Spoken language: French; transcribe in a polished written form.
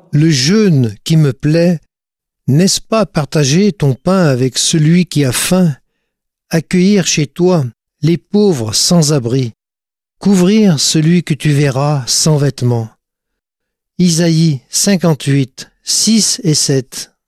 Le jeûne qui me plaît, n'est-ce pas partager ton pain avec celui qui a faim, accueillir chez toi les pauvres sans abri, couvrir celui que tu verras sans vêtements. Isaïe 58, 6 et 7.